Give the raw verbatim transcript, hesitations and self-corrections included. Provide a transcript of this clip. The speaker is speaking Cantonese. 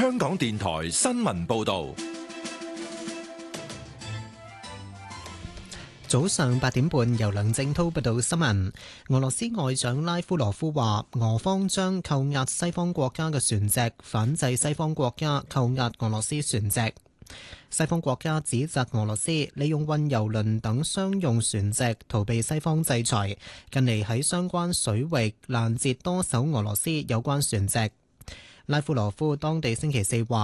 香港電台新聞報道。 早上八點半，由梁正濤報道新聞。俄羅斯外長拉夫羅夫話，俄方將扣押西方國家嘅船隻，反制西方國家扣押俄羅斯船隻。西方國家指責俄羅斯利用運油輪等商用船隻逃避西方制裁，近嚟喺相關水域攔截多艘俄羅斯有關船隻。拉夫羅夫當地星期四話，